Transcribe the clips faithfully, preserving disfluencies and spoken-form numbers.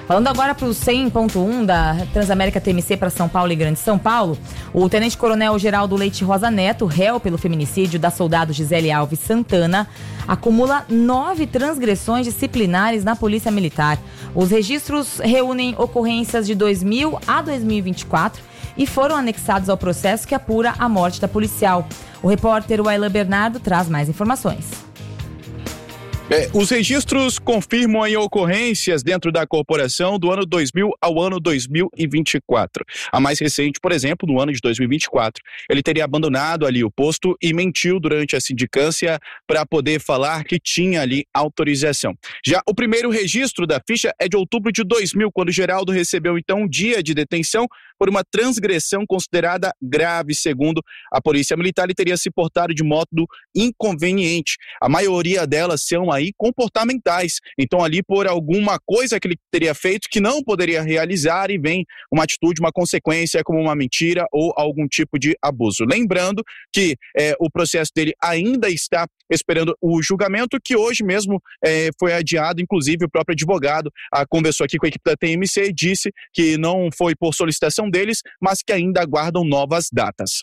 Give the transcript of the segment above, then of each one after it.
Falando agora para o cem ponto um da Transamérica T M C para São Paulo e Grande São Paulo, o tenente-coronel Geraldo Leite Rosa Neto, réu pelo feminicídio da soldado Gisele Alves Santana, acumula nove transgressões disciplinares na Polícia Militar. Os registros reúnem ocorrências de dois mil a dois mil e vinte e quatro e foram anexados ao processo que apura a morte da policial. O repórter Wailan Bernardo traz mais informações. É, os registros confirmam aí ocorrências dentro da corporação do ano dois mil ao ano dois mil e vinte e quatro. A mais recente, por exemplo, no ano de dois mil e vinte e quatro, ele teria abandonado ali o posto e mentiu durante a sindicância para poder falar que tinha ali autorização. Já o primeiro registro da ficha é de outubro de dois mil, quando Geraldo recebeu então um dia de detenção por uma transgressão considerada grave. Segundo a Polícia Militar, ele teria se portado de modo inconveniente. A maioria delas são aí comportamentais. Então, ali por alguma coisa que ele teria feito que não poderia realizar e vem uma atitude, uma consequência como uma mentira ou algum tipo de abuso. Lembrando que é, o processo dele ainda está esperando o julgamento, que hoje mesmo é, foi adiado. Inclusive, o próprio advogado a, conversou aqui com a equipe da T M C e disse que não foi por solicitação deles, mas que ainda aguardam novas datas.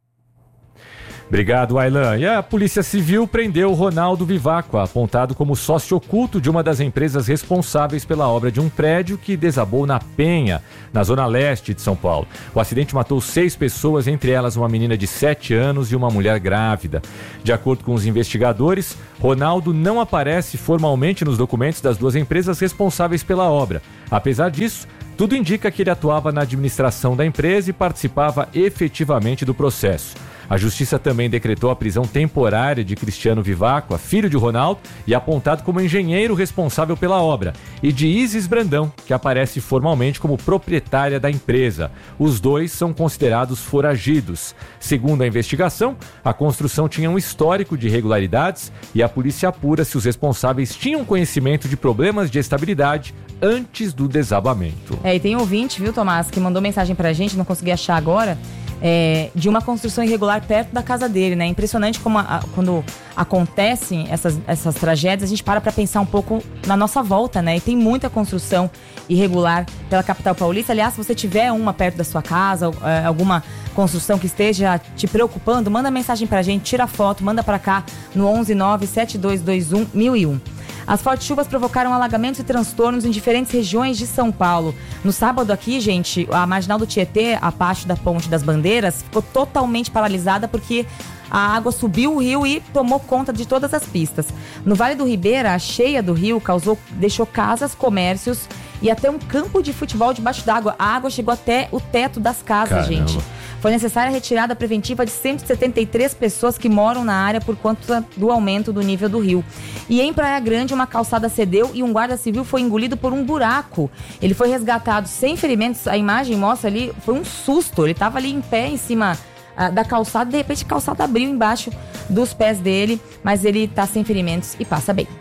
Obrigado, Wailan. E a Polícia Civil prendeu Ronaldo Viváqua, apontado como sócio oculto de uma das empresas responsáveis pela obra de um prédio que desabou na Penha, na zona leste de São Paulo. O acidente matou seis pessoas, entre elas uma menina de sete anos e uma mulher grávida. De acordo com os investigadores, Ronaldo não aparece formalmente nos documentos das duas empresas responsáveis pela obra. Apesar disso, tudo indica que ele atuava na administração da empresa e participava efetivamente do processo. A Justiça também decretou a prisão temporária de Cristiano Viváqua, filho de Ronaldo, e apontado como engenheiro responsável pela obra, e de Isis Brandão, que aparece formalmente como proprietária da empresa. Os dois são considerados foragidos. Segundo a investigação, a construção tinha um histórico de irregularidades e a polícia apura se os responsáveis tinham conhecimento de problemas de estabilidade antes do desabamento. É, e tem ouvinte, viu, Tomás, que mandou mensagem pra gente, não consegui achar agora, É, de uma construção irregular perto da casa dele, né? Impressionante como a, a, quando acontecem essas, essas tragédias, a gente para para pensar um pouco na nossa volta, né? E tem muita construção irregular pela capital paulista. Aliás, se você tiver uma perto da sua casa, é, alguma construção que esteja te preocupando, manda mensagem pra gente, tira foto, manda pra cá no onze nove sete dois dois um mil e um. As fortes chuvas provocaram alagamentos e transtornos em diferentes regiões de São Paulo. No sábado aqui, gente, a marginal do Tietê, a parte da Ponte das Bandeiras, ficou totalmente paralisada porque a água subiu o rio e tomou conta de todas as pistas. No Vale do Ribeira, a cheia do rio causou, deixou casas, comércios e até um campo de futebol debaixo d'água. A água chegou até o teto das casas, Caramba. gente. Foi necessária a retirada preventiva de cento e setenta e três pessoas que moram na área por conta do aumento do nível do rio. E em Praia Grande, uma calçada cedeu e um guarda civil foi engolido por um buraco. Ele foi resgatado sem ferimentos. A imagem mostra ali, foi um susto. Ele estava ali em pé em cima ah, da calçada, de repente a calçada abriu embaixo dos pés dele, mas ele está sem ferimentos e passa bem.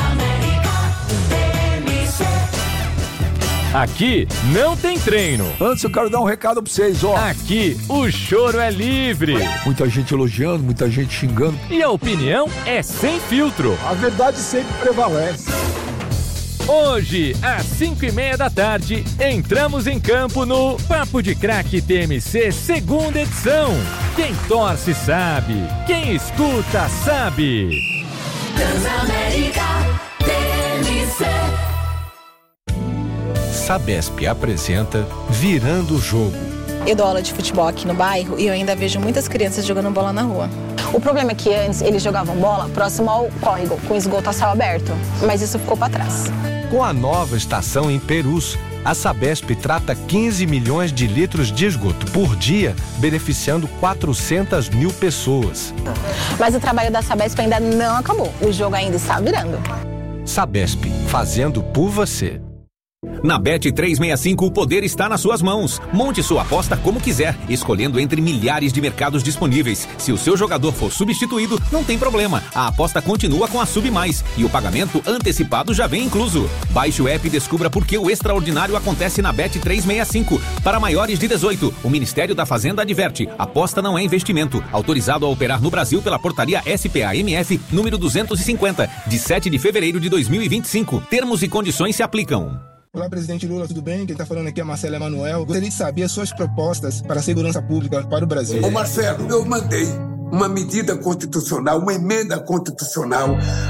Aqui não tem treino. Antes eu quero dar um recado pra vocês, ó. Aqui o choro é livre. Muita gente elogiando, muita gente xingando. E a opinião é sem filtro. A verdade sempre prevalece. Hoje, às cinco e meia da tarde, entramos em campo no Papo de Craque T M C, segunda edição. Quem torce sabe, quem escuta sabe. Transamérica T M C. Sabesp apresenta Virando o Jogo. Eu dou aula de futebol aqui no bairro e eu ainda vejo muitas crianças jogando bola na rua. O problema é que antes eles jogavam bola próximo ao córrego, com esgoto a céu aberto, mas isso ficou para trás. Com a nova estação em Perus, a Sabesp trata quinze milhões de litros de esgoto por dia, beneficiando quatrocentas mil pessoas. Mas o trabalho da Sabesp ainda não acabou, o jogo ainda está virando. Sabesp, fazendo por você. Na Bet trezentos e sessenta e cinco, o poder está nas suas mãos. Monte sua aposta como quiser, escolhendo entre milhares de mercados disponíveis. Se o seu jogador for substituído, não tem problema. A aposta continua com a Sub Mais e o pagamento antecipado já vem incluso. Baixe o app e descubra por que o extraordinário acontece na Bet trezentos e sessenta e cinco. Para maiores de dezoito, o Ministério da Fazenda adverte: aposta não é investimento. Autorizado a operar no Brasil pela portaria S P A M F número duzentos e cinquenta, de sete de fevereiro de dois mil e vinte e cinco. Termos e condições se aplicam. Olá, presidente Lula, tudo bem? Quem está falando aqui é Marcelo Emanuel. Gostaria de saber as suas propostas para a segurança pública para o Brasil. Ô Marcelo, eu mandei uma medida constitucional, uma emenda constitucional